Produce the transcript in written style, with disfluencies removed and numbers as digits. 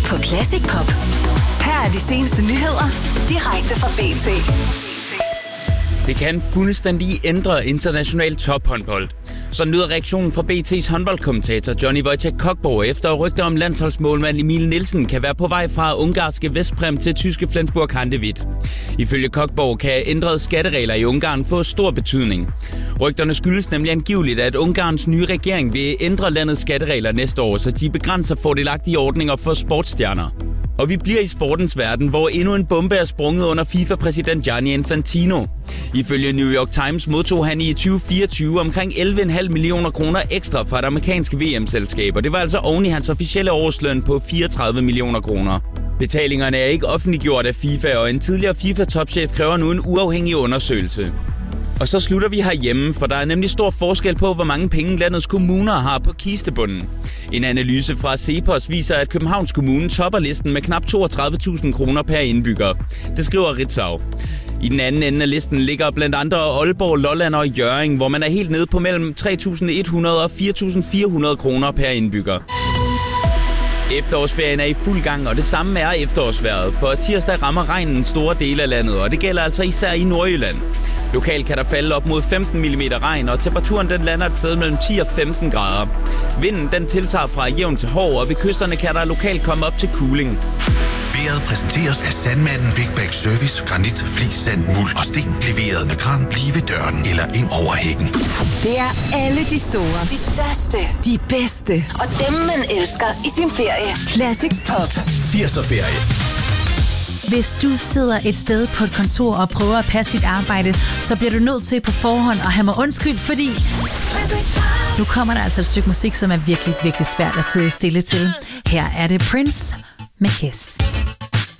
på Classic Pop. Her er de seneste nyheder, direkte fra BT. Det kan fuldstændig ændre international tophåndbold. Så lyder reaktionen fra BT's håndboldkommentator Johnny Wojciech Kokborg efter rygter om landsholdsmålmand Emil Nielsen kan være på vej fra ungarske Veszprém til tyske Flensburg-Handewitt. Ifølge Kokborg kan ændrede skatteregler i Ungarn få stor betydning. Rygterne skyldes nemlig angiveligt, at Ungarns nye regering vil ændre landets skatteregler næste år, så de begrænser fordelagtige ordninger for sportsstjerner. Og vi bliver i sportens verden, hvor endnu en bombe er sprunget under FIFA-præsident Gianni Infantino. Ifølge New York Times modtog han i 2024 omkring 11,5 millioner kroner ekstra fra et amerikansk VM-selskab, og det var altså oven i hans officielle årsløn på 34 millioner kroner. Betalingerne er ikke offentliggjort af FIFA, og en tidligere FIFA-topchef kræver nu en uafhængig undersøgelse. Og så slutter vi herhjemme, for der er nemlig stor forskel på, hvor mange penge landets kommuner har på kistebunden. En analyse fra Cepos viser, at Københavns Kommune topper listen med knap 32.000 kroner per indbygger. Det skriver Ritzau. I den anden ende af listen ligger blandt andre Aalborg, Lolland og Hjørring, hvor man er helt nede på mellem 3.100 og 4.400 kroner per indbygger. Efterårsferien er i fuld gang, og det samme er efterårsvejret, for tirsdag rammer regnen store dele af landet, og det gælder altså især i Nordjylland. Lokalt kan der falde op mod 15 mm regn, og temperaturen den lander et sted mellem 10 og 15 grader. Vinden den tiltager fra jævn til hård, og ved kysterne kan der lokalt komme op til kuling. Vejret præsenteres af Sandmanden Big Bag Service. Granit, flis, sand, muld og sten. Leveret med kran lige ved døren eller ind over hækken. Det er alle de store, de største, de bedste og dem, man elsker i sin ferie. Classic Pop. 80'er ferie. Hvis du sidder et sted på et kontor og prøver at passe dit arbejde, så bliver du nødt til på forhånd at have mig undskyld, fordi nu kommer der altså et stykke musik, som er virkelig, virkelig svært at sidde stille til. Her er det Prince med Kiss.